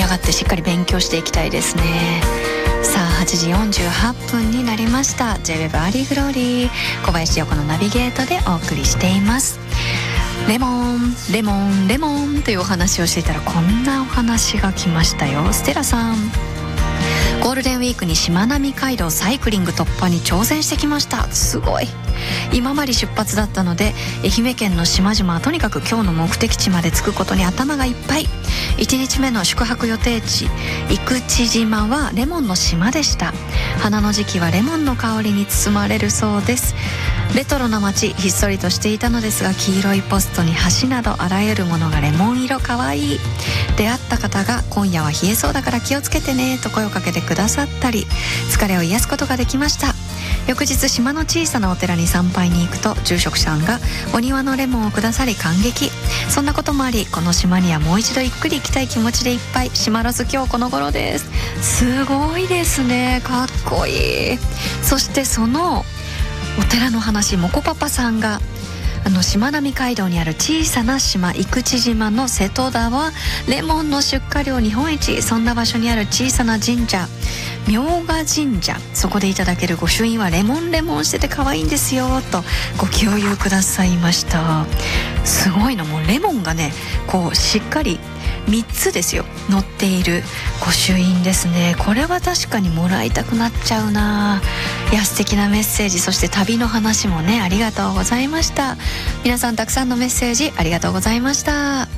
上がってしっかり勉強していきたいですね。さあ8時48分になりました。 J-WEB アーリーグローリー、小林陽子のナビゲートでお送りしています。レモンレモンレモンというお話をしていたら、こんなお話が来ましたよ。ステラさん、ゴールデンウィークにしまなみ海道サイクリング突破に挑戦してきました。すごい。今治出発だったので、愛媛県の島々はとにかく今日の目的地まで着くことに頭がいっぱい。1日目の宿泊予定地生口島はレモンの島でした。花の時期はレモンの香りに包まれるそうです。レトロな街、ひっそりとしていたのですが、黄色いポストに橋などあらゆるものがレモン色、かわいい。出会った方が今夜は冷えそうだから気をつけてねと声をかけてくださったり、疲れを癒すことができました。翌日、島の小さなお寺に参拝に行くと、住職さんがお庭のレモンをくださり感激。そんなこともあり、この島にはもう一度ゆっくり行きたい気持ちでいっぱい。島ロス今日この頃です。すごいですね、かっこいい。そしてそのお寺の話、モコパパさんがしまなみ海道にある小さな島生口島の瀬戸田はレモンの出荷量日本一。そんな場所にある小さな神社、明賀神社、そこでいただける御朱印はレモンレモンしてて可愛いんですよとご共有くださいました。すごいの、もうレモンがね、こうしっかり3つですよ載っている御朱印ですね。これは確かにもらいたくなっちゃうな。いや、素敵なメッセージ、そして旅の話もね、ありがとうございました。皆さんたくさんのメッセージありがとうございました。